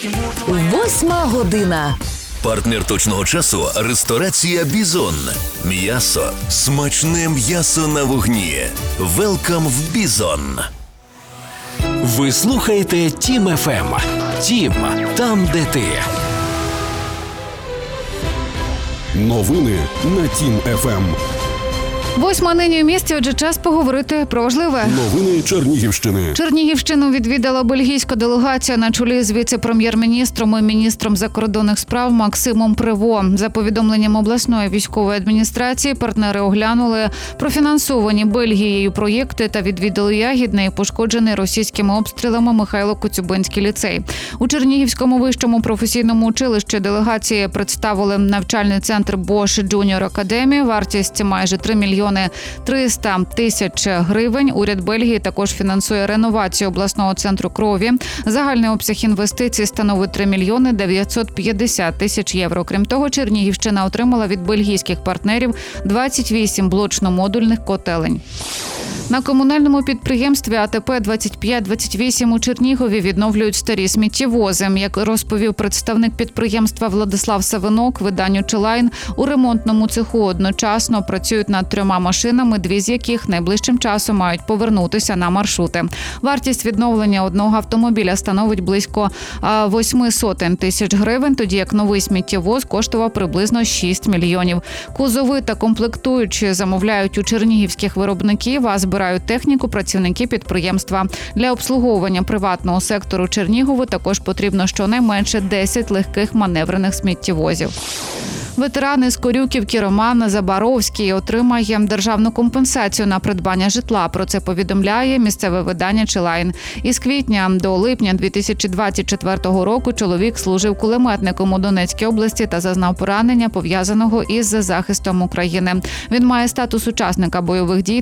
Восьма година. Партнер точного часу – ресторація «Бізон». М'ясо. Смачне м'ясо на вогні. Велкам в «Бізон». Ви слухаєте Тім ФМ. Тім – там, де ти. Новини на Тім ФМ. Восьма нині у місті, отже, час поговорити про важливе. Новини Чернігівщини. Чернігівщину відвідала бельгійська делегація на чолі з віце-прем'єр-міністром і міністром закордонних справ Максимом Приво. За повідомленням обласної військової адміністрації, партнери оглянули профінансовані Бельгією проєкти та відвідали ягідний і пошкоджений російськими обстрілами Михайло-Коцюбинський ліцей. У Чернігівському вищому професійному училищі делегації представили навчальний центр Bosch Junior Academy. Вартість майже 3 мільйони 300 тисяч гривень. Уряд Бельгії також фінансує реновацію обласного центру крові. Загальний обсяг інвестицій становить 3 мільйони 950 тисяч євро. Крім того, Чернігівщина отримала від бельгійських партнерів 28 блочно-модульних котелень. На комунальному підприємстві АТП-2528 у Чернігові відновлюють старі сміттєвози. Як розповів представник підприємства Владислав Савинок, виданню «Челайн», у ремонтному цеху одночасно працюють над 3 машинами, 2 з яких найближчим часом мають повернутися на маршрути. Вартість відновлення одного автомобіля становить близько 800 тисяч гривень, тоді як новий сміттєвоз коштував приблизно 6 мільйонів. Кузови та комплектуючі замовляють у чернігівських виробників, а збирають техніку працівники підприємства. Для обслуговування приватного сектору Чернігову також потрібно щонайменше 10 легких маневрених сміттєвозів. Ветеран із Корюківки Роман Забаровський отримає державну компенсацію на придбання житла. Про це повідомляє місцеве видання «Челайн». Із квітня до липня 2024 року чоловік служив кулеметником у Донецькій області та зазнав поранення, пов'язаного із захистом України. Він має статус учасника бойових дій